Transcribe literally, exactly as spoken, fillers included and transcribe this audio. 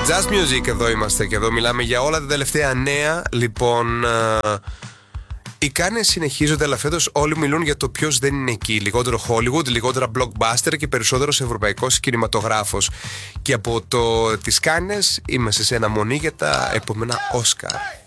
Just Music, εδώ είμαστε και εδώ μιλάμε για όλα τα τελευταία νέα. Λοιπόν, οι Κάνες συνεχίζονται, αλλά φέτος όλοι μιλούν για το ποιος δεν είναι εκεί. Λιγότερο Hollywood, λιγότερα blockbuster και περισσότερος ευρωπαϊκός κινηματογράφος. Και από το τις Κάνες είμαστε σε αναμονή για τα επόμενα Oscar.